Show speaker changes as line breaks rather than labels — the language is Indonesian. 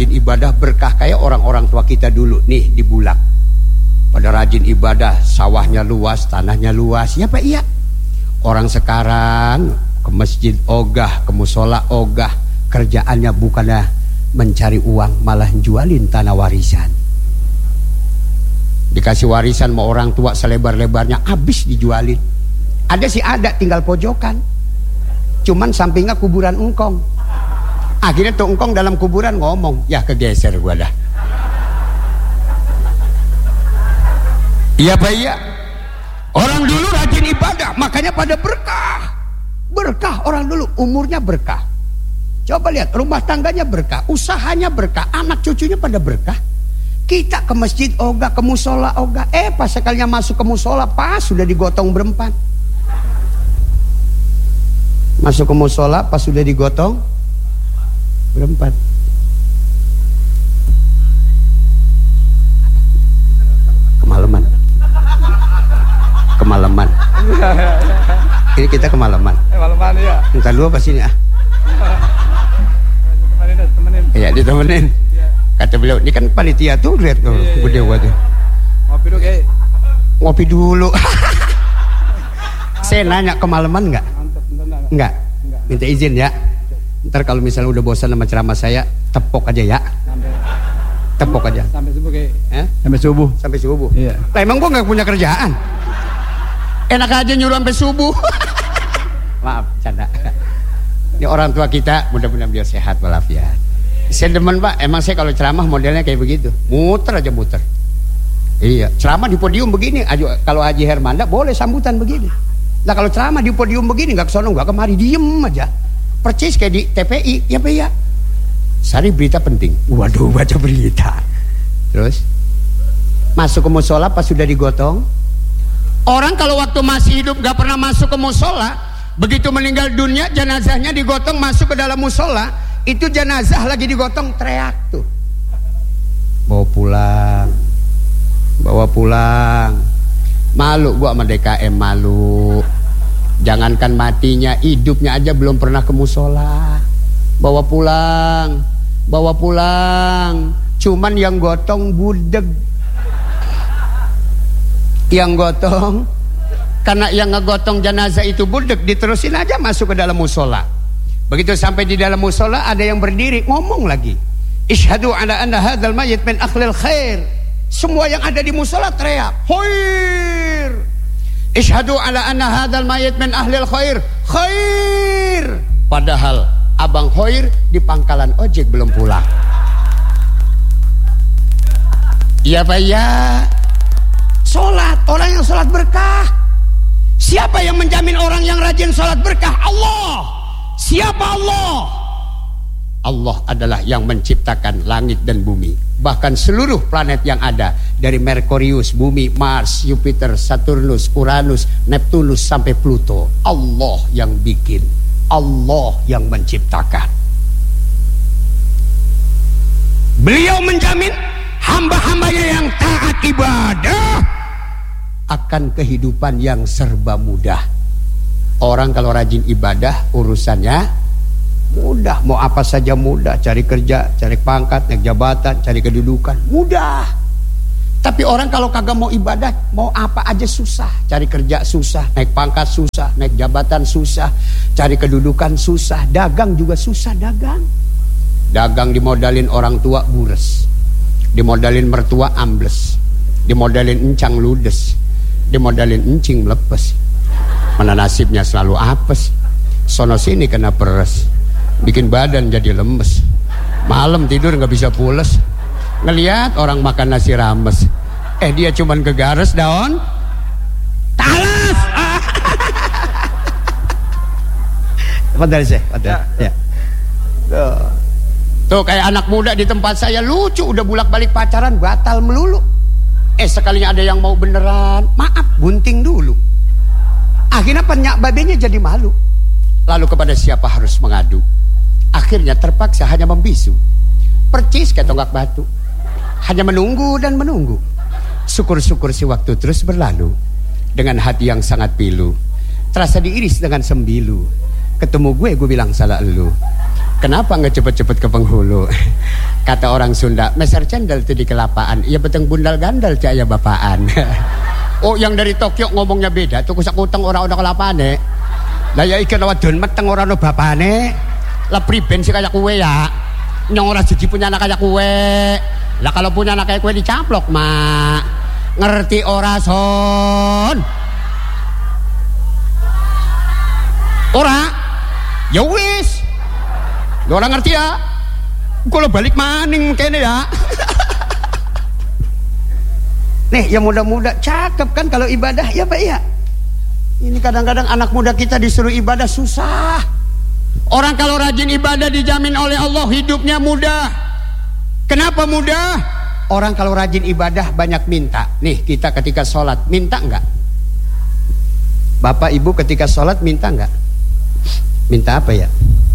rajin ibadah berkah kayak orang-orang tua kita dulu nih di Bulak. Pada rajin ibadah, sawahnya luas, tanahnya luas. Ya Pak, iya. Orang sekarang ke masjid ogah, ke musola ogah, kerjaannya bukannya mencari uang, malah jualin tanah warisan. Dikasih warisan sama orang tua selebar-lebarnya, habis dijualin. Ada sih ada, tinggal pojokan. Cuman sampingnya kuburan engkong. Akhirnya tuh engkong dalam kuburan ngomong, ya kegeser gua dah. Iya Pak, iya. Orang dulu rajin ibadah, makanya pada berkah. Berkah orang dulu, umurnya berkah. Coba lihat, rumah tangganya berkah, usahanya berkah, anak cucunya pada berkah. Kita ke masjid ogah, ke musola ogah. Pas sekalinya masuk ke musola, pas sudah digotong berempat. Masuk ke musola, pas sudah digotong berempat. Kemalaman. Ini kita kemalaman.
Kemalaman ya.
Entar dulu pas ini ah.
Temenin.
Iya, ditemenin. Kata beliau, ini kan panitia tuh, lihat tuh, gede banget tuh.
Ngopi dulu kayak.
Ngopi dulu. Saya nanya kemalaman enggak? Enggak. Minta izin ya. Ntar kalau misalnya udah bosan sama ceramah saya, tepok aja ya. Tepok aja.
Sampai subuh kayak. Sampai subuh.
Sampai subuh.
Iya.
Lah emang gua nggak punya kerjaan. Enak aja nyuruh sampai subuh. Maaf, canda. Ini orang tua kita, mudah-mudahan beliau sehat walafiat. Saya demen Pak, emang saya kalau ceramah modelnya kayak begitu, muter aja muter. Iya, ceramah di podium begini. Kalau Haji Hermanda boleh sambutan begini. Nah kalau ceramah di podium begini, nggak kesono nggak kemari, diem aja. Percis kayak di TPI, ya Pak ya. Sari berita penting. Waduh, baca berita. Terus masuk ke musola pas sudah digotong. Orang kalau waktu masih hidup gak pernah masuk ke musola, begitu meninggal dunia jenazahnya digotong masuk ke dalam musola, itu jenazah lagi digotong teriak tuh, bawa pulang. Malu gua sama DKM, malu. Jangankan matinya, hidupnya aja belum pernah ke musola. Bawa pulang. Cuman yang gotong budeg. Yang gotong, karena yang ngegotong jenazah itu budeg, diterusin aja masuk ke dalam musola. Begitu sampai di dalam musola, ada yang berdiri ngomong lagi, isyhadu ala anna hadzal mayyit min akhlil khair. Semua yang ada di musola teriak, khair. Isyhadu ala anna hadzal mayyit min ahlil khair, khair. Padahal Abang Khair di pangkalan ojek belum pulang. Iya Pak ya. Sholat, orang yang sholat berkah. Siapa yang menjamin orang yang rajin sholat berkah? Allah. Siapa Allah? Allah adalah yang menciptakan langit dan bumi, bahkan seluruh planet yang ada, dari Merkurius, bumi, Mars, Jupiter, Saturnus, Uranus, Neptunus sampai Pluto. Allah yang bikin, Allah yang menciptakan. Beliau menjamin hamba-hambanya yang taat ibadah akan kehidupan yang serba mudah. Orang kalau rajin ibadah urusannya mudah, mau apa saja mudah. Cari kerja, cari pangkat, naik jabatan, cari kedudukan, mudah. Tapi orang kalau kagak mau ibadah, mau apa aja susah. Cari kerja susah, naik pangkat susah, naik jabatan susah, cari kedudukan susah, dagang juga susah. Dagang dimodalin orang tua bures, dimodalin mertua ambles, dimodalin encang ludes, dimodalin encing melepes. Mana nasibnya selalu apes. Sono sini kena peres, bikin badan jadi lemes. Malam tidur gak bisa pules, ngeliat orang makan nasi rames, dia cuman kegares daun talas. Padahal sih, padahal ya. Tuh kayak anak muda di tempat saya lucu, udah bolak-balik pacaran batal melulu. Sekalinya ada yang mau beneran, maaf bunting dulu. Akhirnya penyak babenya jadi malu. Lalu kepada siapa harus mengadu? Akhirnya terpaksa hanya membisu, percis kayak tonggak batu, hanya menunggu dan menunggu. Syukur-syukur si waktu terus berlalu, dengan hati yang sangat pilu, terasa diiris dengan sembilu. Ketemu gue bilang salah elu. Kenapa nggak cepet-cepet ke penghulu? Kata orang Sunda, meser cendel itu di kelapaan. Ya beteng bundal gandal cak ya bapaan. Oh yang dari Tokyo ngomongnya beda. Tuh kusak utang orang-orang kelapane. Lah ya ikan wadon meteng orang no bapane. Lah priben sih kayak kue ya. Nyong ora jadi punya anak kayak kue. Lah kalau punya anak kayak kue dicaplok mak. Ngerti ora son? Ora? Ya wis. Lo orang ngerti ya? Kalau balik maning kene ya. Nih yang muda-muda cakep kan kalau ibadah ya Pak ya. Ini kadang-kadang anak muda kita disuruh ibadah susah. Orang kalau rajin ibadah dijamin oleh Allah hidupnya mudah. Kenapa mudah? Orang kalau rajin ibadah banyak minta. Nih kita ketika sholat minta enggak? Bapak ibu ketika sholat minta enggak? Minta apa ya?